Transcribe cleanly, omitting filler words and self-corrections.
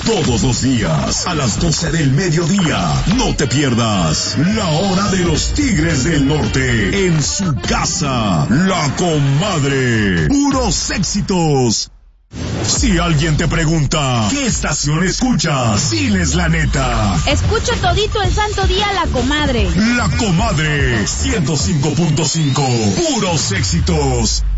Todos los días, a las 12 del mediodía. No te pierdas La Hora de los Tigres del Norte. En su casa, La Comadre. Puros éxitos. Si alguien te pregunta, ¿qué estación escuchas? Diles la neta. Escucho todito el santo día La Comadre. La Comadre, 105.5. Puros éxitos.